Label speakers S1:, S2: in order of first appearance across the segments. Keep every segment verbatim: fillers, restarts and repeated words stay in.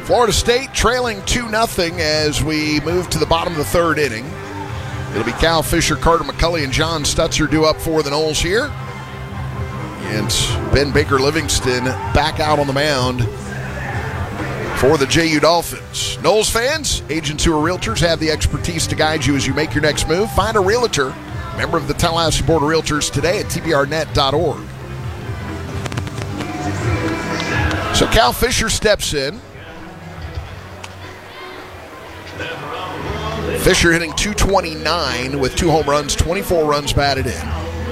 S1: Florida State trailing two nothing as we move to the bottom of the third inning. It'll be Cal Fisher, Carter McCulley, and John Stutzer due up for the Noles here. And Ben Baker Livingston back out on the mound for the J U Dolphins. Noles fans, agents who are realtors have the expertise to guide you as you make your next move. Find a realtor, member of the Tallahassee Board of Realtors, today at T B R net dot org. So Cal Fisher steps in. Fisher hitting two twenty-nine with two home runs, twenty-four runs batted in.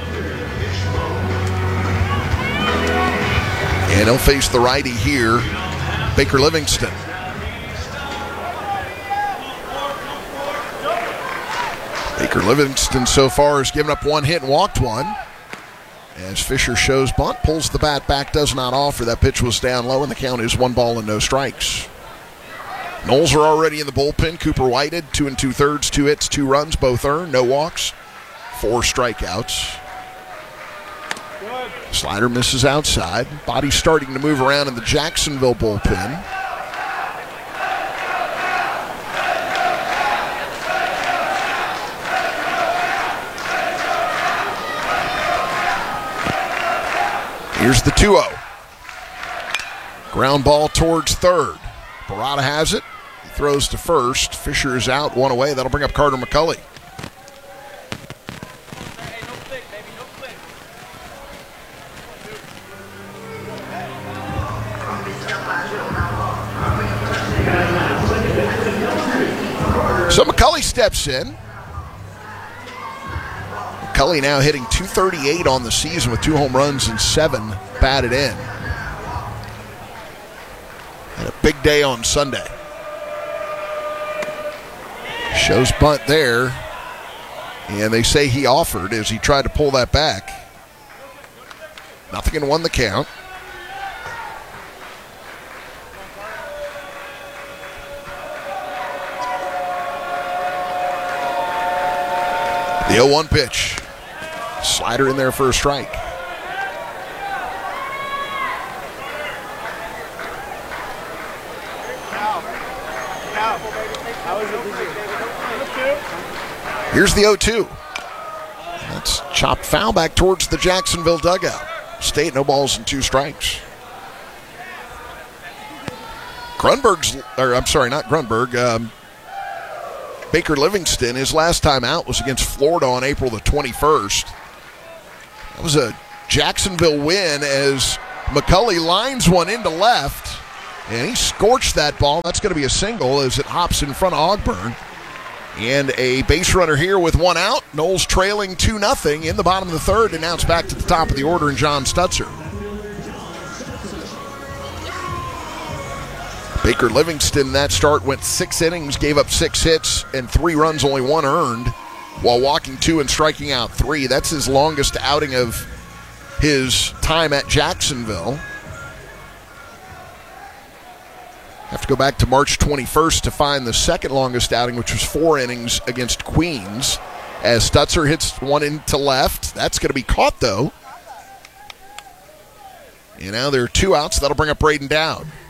S1: And he'll face the righty here, Baker Livingston. Baker Livingston so far has given up one hit and walked one. As Fisher shows bunt, pulls the bat back, does not offer. That pitch was down low, and the count is one ball and no strikes. Noles are already in the bullpen. Cooper Whitehead, two and two-thirds, two hits, two runs, both earned, no walks, four strikeouts. Slider misses outside. Body starting to move around in the Jacksonville bullpen. Here's the two oh. Ground ball towards third. Barada has it. He throws to first. Fisher is out, one away. That'll bring up Carter McCulley. So McCulley steps in. McCulley now hitting two thirty-eight on the season with two home runs and seven batted in. And a big day on Sunday. Shows bunt there. And they say he offered as he tried to pull that back. Nothing and one the count. The oh one pitch. Slider in there for a strike. Here's the oh two. That's chopped foul back towards the Jacksonville dugout. State, no balls and two strikes. Grunberg's, or I'm sorry, not Grunberg. Um, Baker Livingston, his last time out was against Florida on April the twenty-first. That was a Jacksonville win as McCulley lines one into left, and he scorched that ball. That's going to be a single as it hops in front of Ogburn. And a base runner here with one out. Noles trailing two nothing in the bottom of the third, and now it's back to the top of the order in John Stutzer. Baker Livingston, that start went six innings, gave up six hits and three runs, only one earned, while walking two and striking out three. That's his longest outing of his time at Jacksonville. Have to go back to March twenty-first to find the second longest outing, which was four innings against Queens. As Stutzer hits one into left. That's going to be caught, though. And now there are two outs. That'll bring up Braden Dowd.